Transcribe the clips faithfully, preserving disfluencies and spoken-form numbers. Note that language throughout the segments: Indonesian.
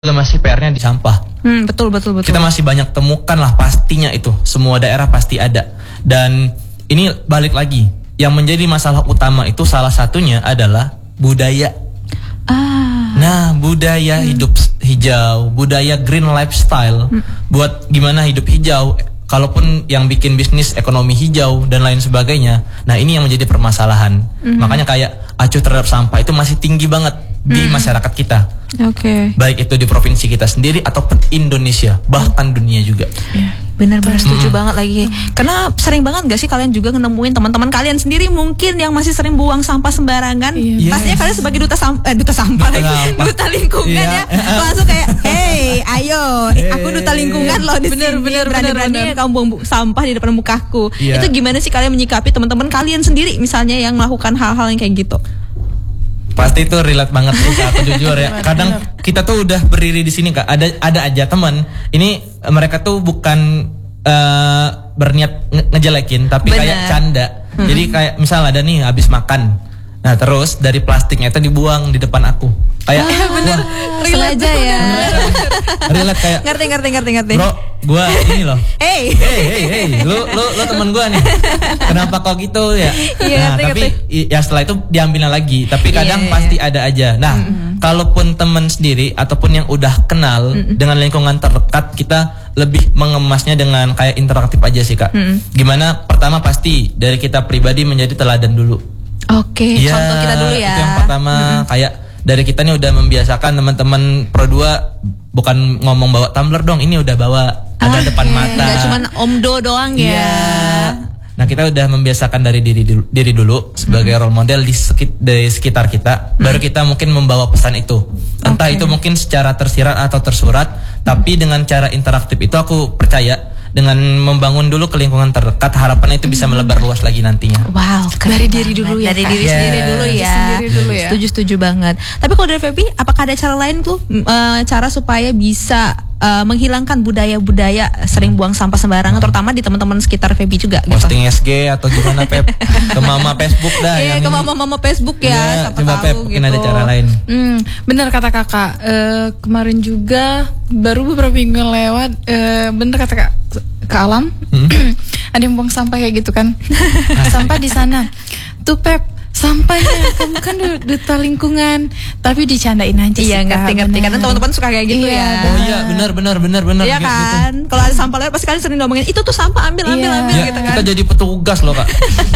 masih P R-nya di sampah. Hmm, betul betul betul. Kita masih banyak temukan lah pastinya itu. Semua daerah pasti ada. Dan ini balik lagi, yang menjadi masalah utama itu salah satunya adalah budaya. Ah. Nah, budaya hmm. hidup hijau, budaya green lifestyle. Hmm. Buat gimana hidup hijau, kalaupun yang bikin bisnis ekonomi hijau dan lain sebagainya. Nah, ini yang menjadi permasalahan. Hmm. Makanya kayak acuh terhadap sampah itu masih tinggi banget di hmm. masyarakat kita. Oke. Okay. Baik itu di provinsi kita sendiri ataupun Indonesia, bahkan dunia juga. Yeah. Benar-benar setuju hmm. banget lagi. Karena sering banget gak sih kalian juga nemuin teman-teman kalian sendiri mungkin yang masih sering buang sampah sembarangan. Yes. Pastinya kalian sebagai duta sampah, eh, duta sampah duta, lagi, duta lingkungan yeah. ya. Langsung kayak, hey, ayo, hey. aku duta lingkungan loh di bener, sini. Bener, Berani-berani kamu buang sampah di depan mukaku. Yeah. Itu gimana sih kalian menyikapi teman-teman kalian sendiri misalnya yang melakukan hal-hal yang kayak gitu? Pasti itu relate banget sih, aku jujur ya. Kadang kita tuh udah berdiri di sini Kak, ada ada aja teman. Ini mereka tuh bukan uh, berniat nge ngejelekin, tapi Bener. kayak canda. Hmm. Jadi kayak misal ada nih habis makan, nah terus dari plastiknya itu dibuang di depan aku. Kayak ah, bener, sengaja ya. Relate kayak. Ngerti ngerti ngerti ngerti. Bro, gua ini loh. Hey, hey, hey, hey, lu lu lu teman gua nih. Kenapa kok gitu ya? Yeah, nah, ngerti, tapi ngerti. ya setelah itu diambilnya lagi. Tapi kadang yeah, pasti yeah. ada aja. Nah, mm-hmm. kalaupun teman sendiri ataupun yang udah kenal mm-hmm. dengan lingkungan terdekat, kita lebih mengemasnya dengan kayak interaktif aja sih Kak. Mm-hmm. Gimana? Pertama pasti dari kita pribadi menjadi teladan dulu. Oke, okay, ya, contoh kita dulu ya. Itu yang pertama, mm-hmm. kayak dari kita nih udah membiasakan teman-teman Pro dua bukan ngomong bawa tumbler dong, ini udah bawa ada okay. depan mata. Gak cuma omdo doang ya. Yeah. Nah, kita udah membiasakan dari diri dulu, diri dulu sebagai hmm. role model di, sekit, di sekitar kita. Hmm. Baru kita mungkin membawa pesan itu. Entah okay. itu mungkin secara tersirat atau tersurat, hmm. tapi dengan cara interaktif itu aku percaya dengan membangun dulu ke lingkungan terdekat, harapannya itu bisa melebar luas lagi nantinya. Wow, dari diri dulu ya. Dari diri yeah. sendiri dulu ya. Sendiri dulu ya. Setuju setuju banget. Tapi kalau dari Feby, apakah ada cara lain tuh, uh, cara supaya bisa uh, menghilangkan budaya-budaya sering buang sampah sembarangan, hmm. terutama di teman-teman sekitar Feby juga? Posting gitu? S G atau gimana Pep? Ke mama Facebook dah. Iya, ke mama-mama Facebook ya. Yeah, coba tahu, Pep, mungkin gitu. ada cara lain. Hmm, bener kata kakak. Uh, kemarin juga baru beberapa minggu lewat, uh, bener kata kak. Ke alam, hmm? ada yang buang sampah kayak gitu kan, sampah di sana, tuh Pep, sampahnya kamu kan duta lingkungan, tapi dicandain aja sih. Iya, ngerti-ngerti, karena teman-teman suka kayak gitu iya, ya. Oh iya, benar benar benar benar. Iya kan, gitu. Kalau ada sampah lewat pasti kalian sering ngomongin itu tuh sampah, ambil ambil iya. ambil ya, gitu kan. Kita jadi petugas loh Kak.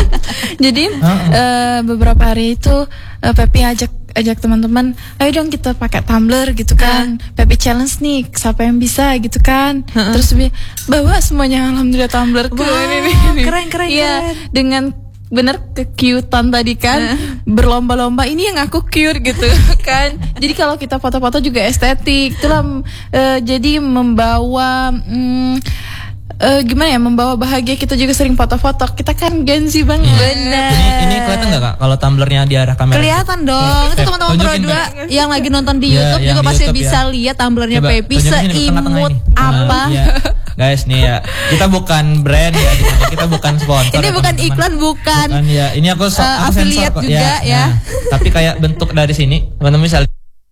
Jadi uh, beberapa hari itu uh, Pepi ajak ajak teman-teman, ayo dong kita pakai tumbler gitu kan, uh. Pepi challenge nih, siapa yang bisa gitu kan, uh-uh. terus bawa semuanya alhamdulillah tumbler ke wow, ini, ini. keren keren ya, keren. dengan bener kecutan tadi kan, uh. berlomba-lomba ini yang aku cute gitu kan, jadi kalau kita foto-foto juga estetik, itulah uh, jadi membawa um, Uh, gimana ya, membawa bahagia. Kita juga sering foto-foto, kita kan Gen Z banget. Hmm. Bener. Ini, ini kelihatan nggak Kak kalau tumblernya di arah kamera? Kelihatan dong. Itu teman-teman Pro dua yang lagi nonton di ya, YouTube juga pasti YouTube, bisa ya. lihat tumblernya Pepi seimut apa. Ya. Guys nih ya, kita bukan brand ya, kita bukan sponsor. Ini ya, bukan teman-teman. iklan, bukan. Bukan ya. Ini aku so, uh, affiliate juga ya. ya. Nah, tapi kayak bentuk dari sini, teman-teman bisa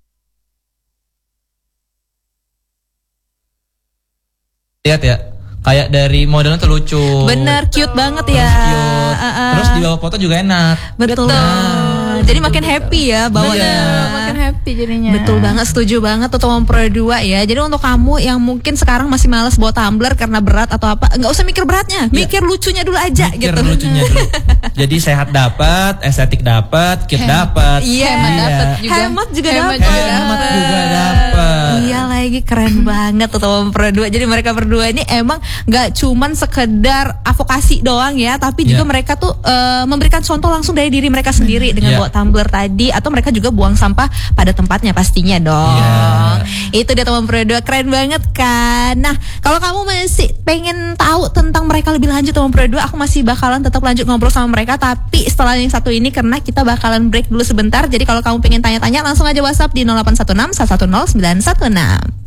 lihat ya. Kayak dari modelnya tuh lucu. Bener, cute banget ya. Cute. Uh, uh. Terus di bawah foto juga enak. Betul. Nah, jadi makin happy ya bawanya. Bener, makin happy jadinya. Betul banget, setuju banget tuh teman Pro dua ya. Jadi untuk kamu yang mungkin sekarang masih malas bawa tumbler karena berat atau apa, nggak usah mikir beratnya, mikir ya. lucunya dulu aja mikir gitu. lucunya dulu. Jadi sehat dapat, estetik dapat, cute dapat. Iya, hemat dapat juga. Hemat juga hemat dapat. Hemat juga dapat. Iya lagi, keren banget tuh teman Pro dua. Jadi mereka berdua ini emang nggak cuman sekedar advokasi doang ya, tapi juga yeah. mereka tuh uh, memberikan contoh langsung dari diri mereka sendiri dengan yeah. bawa tumbler tadi, atau mereka juga buang sampah pada tempatnya pastinya dong. Yeah. Itu dia teman Pro dua, keren banget kan. Nah, kalau kamu masih pengen tahu tentang mereka lebih lanjut teman Pro dua, aku masih bakalan tetap lanjut ngobrol sama mereka, tapi setelah yang satu ini karena kita bakalan break dulu sebentar. Jadi kalau kamu pengen tanya-tanya langsung aja WhatsApp di nol delapan satu enam satu satu nol sembilan satu enam.